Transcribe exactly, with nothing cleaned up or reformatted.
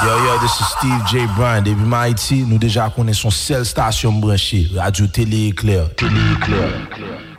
Yo, yo, this is Steve J. Bryan. Depuis Haïti, nous déjà connaissons seule station branchée, Radio Télé Éclair. Télé Éclair.